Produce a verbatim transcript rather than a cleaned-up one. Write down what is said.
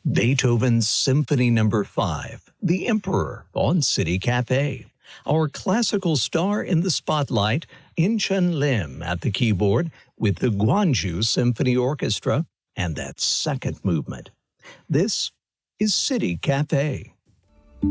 Beethoven's Symphony Number five, The Emperor on City Cafe. Our classical star in the spotlight, In-Chun Lim at the keyboard with the Gwangju Symphony Orchestra and that second movement. This is City Cafe.